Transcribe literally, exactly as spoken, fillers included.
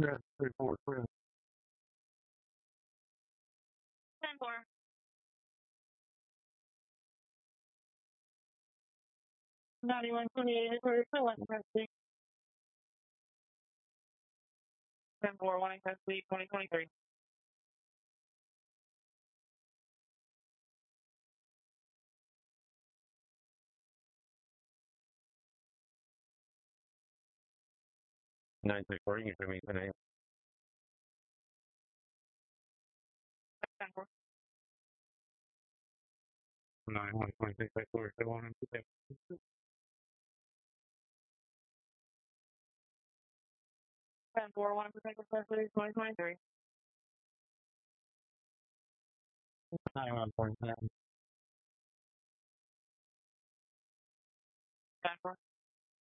Yeah, three, four, three. ten four. ninety-one twenty-eight for one Tennessee. ten four, one Tennessee, twenty twenty-three. nine six four, you can show me the name. ten four. nine one twenty-six, eight four, seven one, ten four, one Tennessee, twenty twenty-three. nine one point seven. ten four.